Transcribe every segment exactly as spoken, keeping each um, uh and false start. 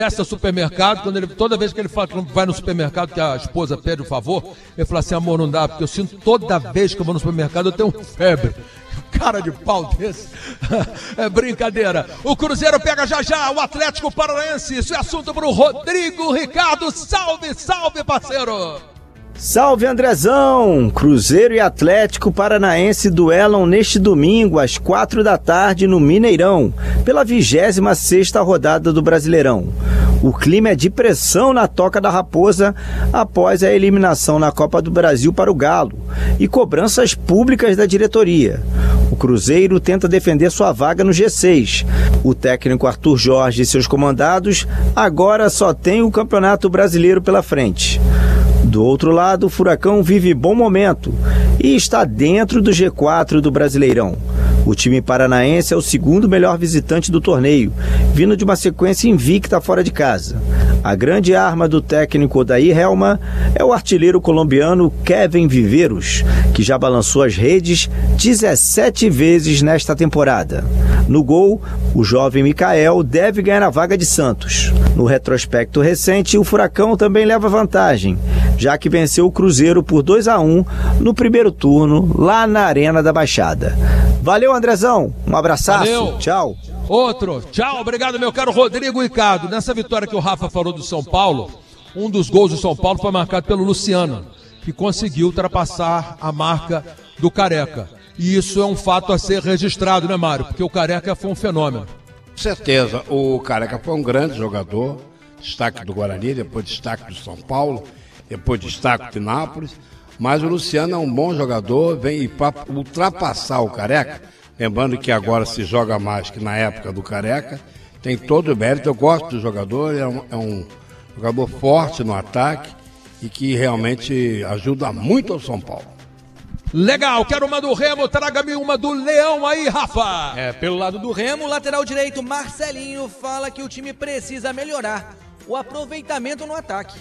Essa supermercado, quando ele, toda vez que ele fala que vai no supermercado, que a esposa pede o favor, ele fala assim, amor, não dá, porque eu sinto toda vez que eu vou no supermercado, eu tenho febre. Cara de pau desse. É brincadeira. O Cruzeiro pega já já o Atlético Paranaense. Isso é assunto para o Rodrigo Ricardo. Salve, salve, parceiro! Salve, Andrezão! Cruzeiro e Atlético Paranaense duelam neste domingo às quatro da tarde no Mineirão, pela vigésima sexta rodada do Brasileirão. O clima é de pressão na Toca da Raposa após a eliminação na Copa do Brasil para o Galo e cobranças públicas da diretoria. O Cruzeiro tenta defender sua vaga no G seis. O técnico Arthur Jorge e seus comandados agora só tem o Campeonato Brasileiro pela frente. Do outro lado, o Furacão vive bom momento e está dentro do G quatro do Brasileirão. O time paranaense é o segundo melhor visitante do torneio, vindo de uma sequência invicta fora de casa. A grande arma do técnico Odair Helma é o artilheiro colombiano Kevin Viveiros, que já balançou as redes dezessete vezes nesta temporada. No gol, o jovem Mikael deve ganhar a vaga de Santos. No retrospecto recente, o Furacão também leva vantagem, já que venceu o Cruzeiro por dois a um no primeiro turno, lá na Arena da Baixada. Valeu, Andrezão. Um abraçaço. Valeu. Tchau. Outro. Tchau. Obrigado, meu caro Rodrigo Ricardo. Nessa vitória que o Rafa falou do São Paulo, um dos gols do São Paulo foi marcado pelo Luciano, que conseguiu ultrapassar a marca do Careca. E isso é um fato a ser registrado, né, Mário? Porque o Careca foi um fenômeno. Com certeza. O Careca foi um grande jogador, destaque do Guarani, depois destaque do São Paulo, depois destaque do Nápoles. Mas o Luciano é um bom jogador, vem para ultrapassar o Careca, lembrando que agora se joga mais que na época do Careca, tem todo o mérito. Eu gosto do jogador, é um, é um jogador forte no ataque e que realmente ajuda muito ao São Paulo. Legal, quero uma do Remo, traga-me uma do Leão aí, Rafa. É, pelo lado do Remo, o lateral direito Marcelinho fala que o time precisa melhorar o aproveitamento no ataque.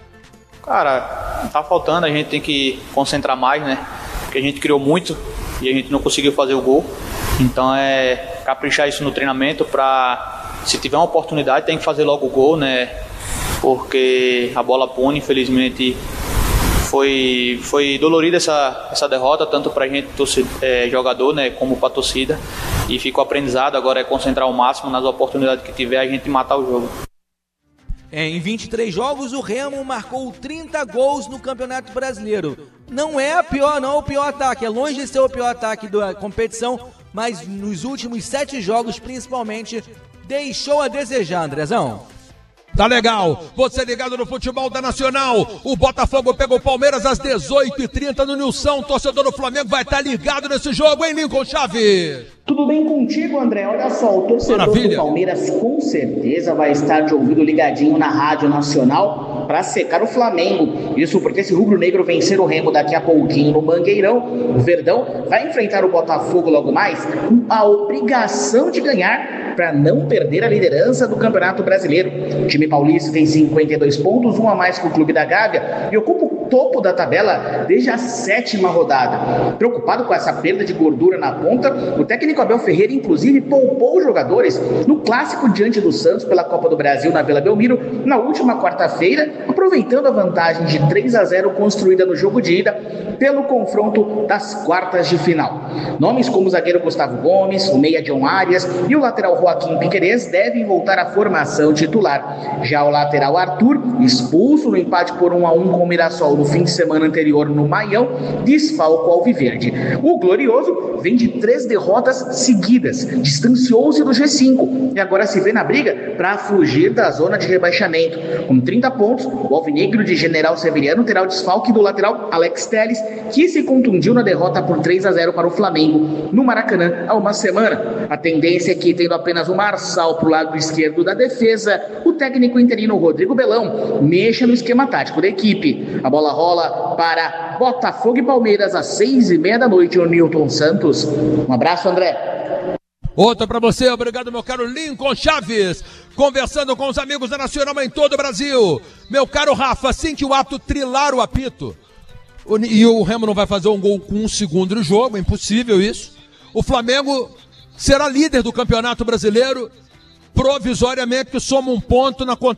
Cara, tá faltando, a gente tem que concentrar mais, né? Porque a gente criou muito e a gente não conseguiu fazer o gol. Então é caprichar isso no treinamento pra, se tiver uma oportunidade, tem que fazer logo o gol, né? Porque a bola pune, infelizmente foi, foi dolorida essa, essa derrota, tanto pra gente, torcedor, é, jogador, né? Como pra torcida. E ficou aprendizado, agora é concentrar o máximo nas oportunidades que tiver, a gente matar o jogo. Em vinte e três jogos, o Remo marcou trinta gols no Campeonato Brasileiro. Não é a pior, não é o pior ataque, é longe de ser o pior ataque da competição, mas nos últimos sete jogos, principalmente, deixou a desejar, Andrezão. Tá legal, você ligado no futebol da Nacional, o Botafogo pega o Palmeiras às dezoito e trinta no Nilson, torcedor do Flamengo vai estar ligado nesse jogo, hein, Lincoln Chaves? Tudo bem contigo, André? Olha só, o torcedor Maravilha. do Palmeiras com certeza vai estar de ouvido ligadinho na Rádio Nacional para secar o Flamengo. Isso porque se o rubro-negro vencer o Remo daqui a pouquinho no Mangueirão, o Verdão vai enfrentar o Botafogo logo mais com a obrigação de ganhar para não perder a liderança do Campeonato Brasileiro. O time paulista tem cinquenta e dois pontos, um a mais que o Clube da Gávea, e ocupa o topo da tabela desde a sétima rodada. Preocupado com essa perda de gordura na ponta, o técnico Abel Ferreira, inclusive, poupou os jogadores no clássico diante do Santos pela Copa do Brasil na Vila Belmiro, na última quarta-feira, aproveitando a vantagem de três a zero construída no jogo de ida pelo confronto das quartas de final. Nomes como o zagueiro Gustavo Gomes, o meia John Arias e o lateral Joaquim Piquerez devem voltar à formação titular. Já o lateral Arthur, expulso no empate por um a um com o Mirassol no fim de semana anterior no Maião, desfalca o alviverde. O Glorioso vem de três derrotas seguidas, distanciou-se do G cinco e agora se vê na briga para fugir da zona de rebaixamento. Com trinta pontos, o alvinegro de General Severiano terá o desfalque do lateral Alex Telles, que se contundiu na derrota por três a zero para o Flamengo no Maracanã há uma semana. A tendência é que, tendo apenas o Marçal para o lado esquerdo da defesa, o técnico interino Rodrigo Belão mexa no esquema tático da equipe. A bola rola para Botafogo e Palmeiras às seis e meia da noite no Newton Santos. Um abraço, André. Outra para você, obrigado, meu caro Lincoln Chaves, conversando com os amigos da Nacional em todo o Brasil. Meu caro Rafa, assim que o ato trilar o apito, e o Remo não vai fazer um gol com um segundo no jogo, é impossível isso, o Flamengo será líder do Campeonato Brasileiro provisoriamente, que soma um ponto na